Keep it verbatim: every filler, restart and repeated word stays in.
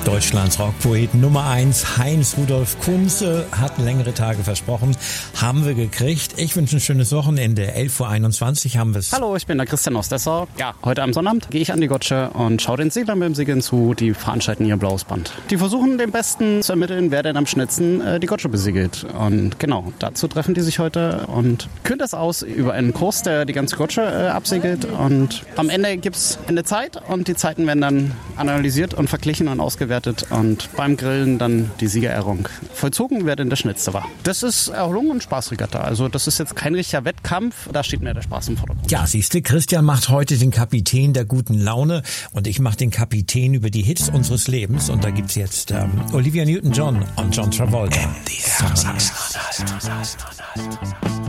Deutschlands Rockpoet Nummer eins, Heinz Rudolf Kunze, hat längere Tage versprochen. Haben wir gekriegt. Ich wünsche ein schönes Wochenende. elf Uhr einundzwanzig haben wir es. Hallo, ich bin der Christian aus Dessau. Ja, heute am Sonnabend gehe ich an die Gotsche und schaue den Seglern beim Segeln zu. Die veranstalten ihr blaues Band. Die versuchen den Besten zu ermitteln, wer denn am schnellsten äh, die Gotsche besegelt. Und genau, dazu treffen die sich heute und kühlen das aus über einen Kurs, der die ganze Gotsche äh, absegelt. Und am Ende gibt es eine Zeit und die Zeiten werden dann analysiert und verglichen und ausgewertet. Und beim Grillen dann die Siegerehrung vollzogen, wer denn der Schnellste war. Das ist Erholung und Spaßregatta. Also das ist jetzt kein richtiger Wettkampf, da steht mehr der Spaß im Vordergrund. Ja, siehste, Christian macht heute den Kapitän der guten Laune und ich mache den Kapitän über die Hits unseres Lebens. Und da gibt's jetzt ähm, Olivia Newton-John und John Travolta.